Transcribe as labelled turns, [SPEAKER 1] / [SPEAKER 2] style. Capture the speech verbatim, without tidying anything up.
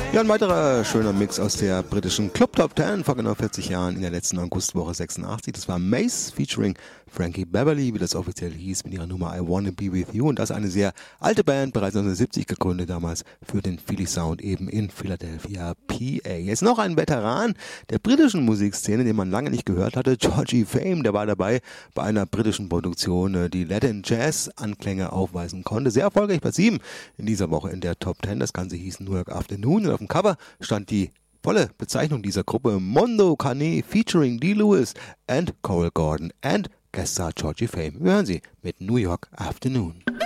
[SPEAKER 1] Ja, ein weiterer schöner Mix aus der britischen Club Top zehn vor genau vierzig Jahren in der letzten Augustwoche sechsundachtzig. Das war Mace featuring Frankie Beverly, wie das offiziell hieß, mit ihrer Nummer I Wanna Be With You. Und das eine sehr alte Band, bereits neunzehnhundertsiebzig gegründet, damals für den Philly Sound eben in Philadelphia, P A. Jetzt noch ein Veteran der britischen Musikszene, den man lange nicht gehört hatte, Georgie Fame, der war dabei bei einer britischen Produktion, die Latin Jazz Anklänge aufweisen konnte. Sehr erfolgreich bei sieben in dieser Woche in der Top zehn. Das Ganze hieß New York Afternoon. Und auf dem Cover stand die volle Bezeichnung dieser Gruppe, Mondo Cane featuring Dee Lewis and Cole Gordon and Guest star Georgie Fame. Wir hören sie mit New York Afternoon.